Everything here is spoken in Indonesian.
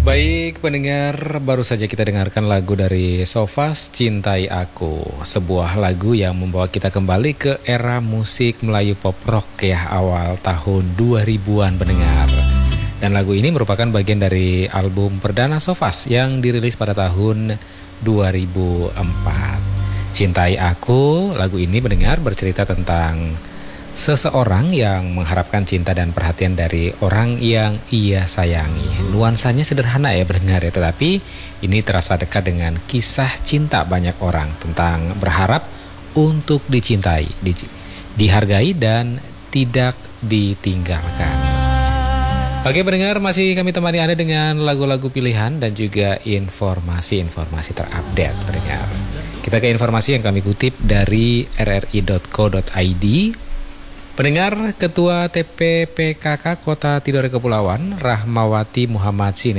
Baik pendengar, baru saja kita dengarkan lagu dari Sofas, Cintai Aku. Sebuah lagu yang membawa kita kembali ke era musik Melayu pop rock ya, awal tahun 2000-an pendengar. Dan lagu ini merupakan bagian dari album perdana Sofas yang dirilis pada tahun 2004. Cintai Aku, lagu ini pendengar bercerita tentang seseorang yang mengharapkan cinta dan perhatian dari orang yang ia sayangi. Nuansanya sederhana ya pendengar ya, tetapi ini terasa dekat dengan kisah cinta banyak orang tentang berharap untuk dicintai, dihargai dan tidak ditinggalkan. Oke pendengar, masih kami temani Anda dengan lagu-lagu pilihan dan juga informasi-informasi terupdate pendengar. Kita ke informasi yang kami kutip dari rri.co.id. Pendengar, Ketua TPPKK Kota Tidore Kepulauan, Rahmawati Muhammad Sine